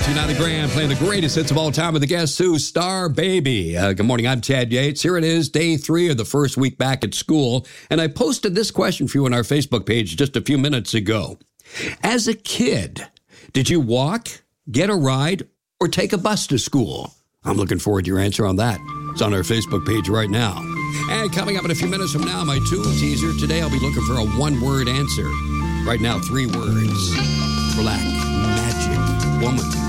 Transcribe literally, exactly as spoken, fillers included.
United Graham playing the greatest hits of all time with the Guess Who, Star Baby. Uh, good morning, I'm Ted Yates. Here it is, day three of the first week back at school. And I posted this question for you on our Facebook page just a few minutes ago. As a kid, did you walk, get a ride, or take a bus to school? I'm looking forward to your answer on that. It's on our Facebook page right now. And coming up in a few minutes from now, my tool teaser. Today I'll be looking for a one-word answer. Right now, three words. Black Magic Woman.